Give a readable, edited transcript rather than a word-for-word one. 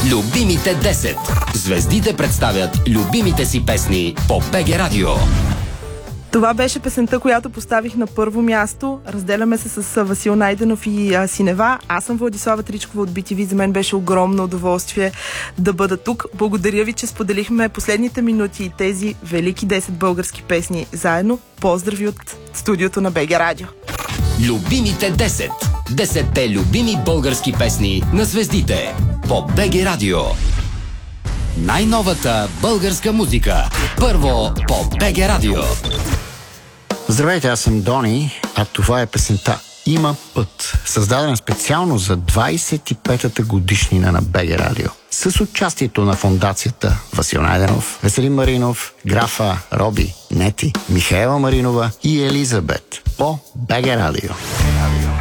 Любимите 10. Звездите представят любимите си песни по БГ Радио. Това беше песента, която поставих на първо място. Разделяме се с Васил Найденов и Синева. Аз съм Владислава Тричкова от BTV. За мен беше огромно удоволствие да бъда тук. Благодаря ви, че споделихме последните минути и тези велики 10 български песни заедно. Поздрави от студиото на БГ Радио. Любимите 10. 10-те любими български песни на звездите по БГ Радио. Най-новата българска музика. Първо по БГ Радио. Здравейте, аз съм Дони, а това е песента "Има път", създадена специално за 25-та годишнина на БГ Радио. С участието на фондацията Васил Найденов, Веселин Маринов, графа Роби, Нети, Михаела Маринова и Елизабет по БГ Радио.